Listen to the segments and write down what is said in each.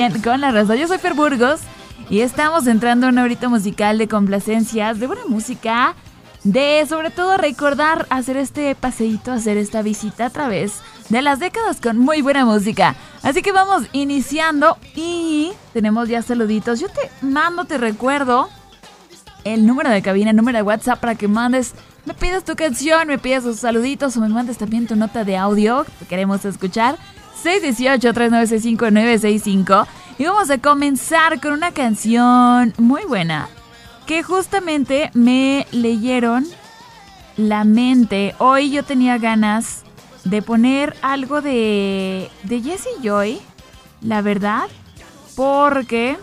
Con la raza, yo soy Fer Burgos y estamos entrando en una horita musical de complacencias, de buena música, de sobre todo recordar hacer este paseíto, hacer esta visita a través de las décadas con muy buena música. Así que vamos iniciando y tenemos ya saluditos. Yo te recuerdo el número de cabina, el número de WhatsApp para que me pidas tu canción, me pidas tus saluditos o me mandes también tu nota de audio que queremos escuchar. 618-3965-965. Y vamos a comenzar con una canción muy buena que justamente me leyeron la mente. Hoy yo tenía ganas de poner algo de Jessie Joy, la verdad, porque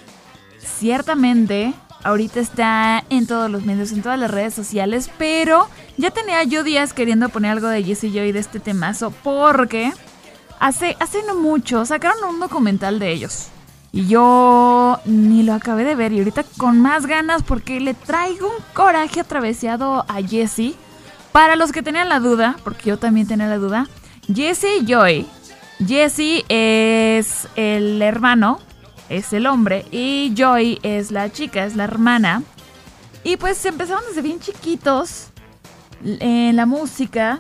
ciertamente ahorita está en todos los medios, en todas las redes sociales, pero ya tenía yo días queriendo poner algo de Jessie Joy, de este temazo, porque hace no mucho sacaron un documental de ellos y yo ni lo acabé de ver y ahorita con más ganas porque le traigo un coraje atravesado a Jessie. Para los que tenían la duda, porque yo también tenía la duda, Jessie Joy. Jessie es el hermano, es el hombre, y Joy es la chica, es la hermana. Y pues empezaron desde bien chiquitos en la música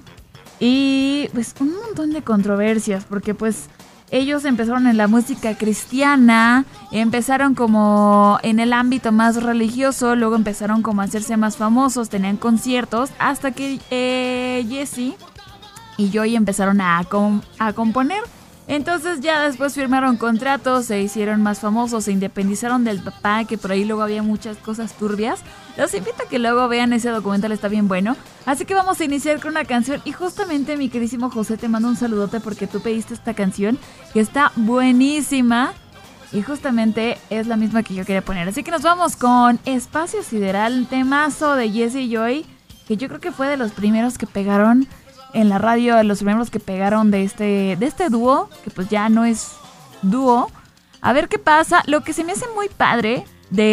y pues un montón de controversias, porque pues ellos empezaron en la música cristiana, empezaron como en el ámbito más religioso, luego empezaron como a hacerse más famosos, tenían conciertos, hasta que Jessie y Joy empezaron a componer. Entonces ya después firmaron contratos, se hicieron más famosos, se independizaron del papá, que por ahí luego había muchas cosas turbias. Los invito a que luego vean ese documental, está bien bueno. Así que vamos a iniciar con una canción y justamente mi queridísimo José te mando un saludote porque tú pediste esta canción que está buenísima y justamente es la misma que yo quería poner. Así que nos vamos con Espacio Sideral, temazo de Jessie Joy, que yo creo que fue de los primeros que pegaron en la radio, los primeros que pegaron de este dúo, que pues ya no es dúo. A ver qué pasa. Lo que se me hace muy padre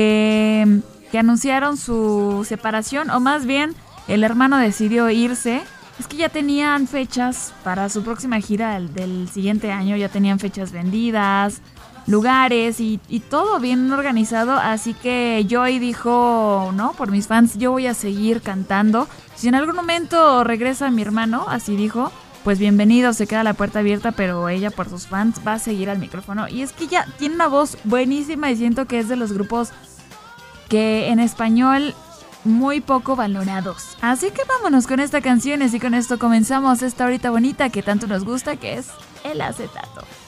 de que anunciaron su separación, o más bien el hermano decidió irse, es que ya tenían fechas para su próxima gira del siguiente año, ya tenían fechas vendidas, lugares y todo bien organizado, así que Joy dijo, no, por mis fans yo voy a seguir cantando. Si en algún momento regresa mi hermano, así dijo, pues bienvenido, se queda la puerta abierta, pero ella por sus fans va a seguir al micrófono. Y es que ella tiene una voz buenísima y siento que es de los grupos que en español muy poco valorados. Así que vámonos con esta canción y con esto comenzamos esta horita bonita que tanto nos gusta, que es El Acetato.